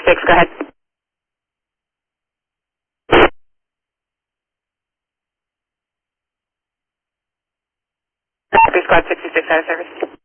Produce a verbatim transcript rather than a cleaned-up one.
six, go ahead. Copy, Squad sixty-six out of service.